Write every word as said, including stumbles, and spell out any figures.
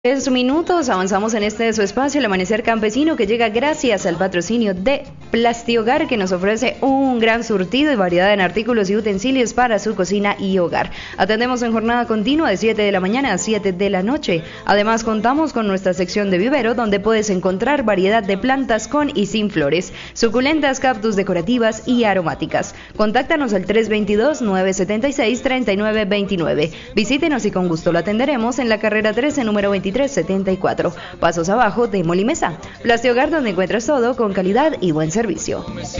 Tres minutos, avanzamos en este de su espacio, el Amanecer Campesino, que llega gracias al patrocinio de Plasti-Hogar, que nos ofrece un gran surtido y variedad en artículos y utensilios para su cocina y hogar. Atendemos en jornada continua de siete de la mañana a siete de la noche. Además, contamos con nuestra sección de vivero, donde puedes encontrar variedad de plantas con y sin flores, suculentas, cactus decorativas y aromáticas. Contáctanos al tres dos dos, nueve siete seis, tres nueve dos nueve. Visítenos y con gusto lo atenderemos en la carrera trece, número veintitrés setenta y cuatro, pasos abajo de Molimesa. Plasti-Hogar, donde encuentras todo con calidad y buen servicio.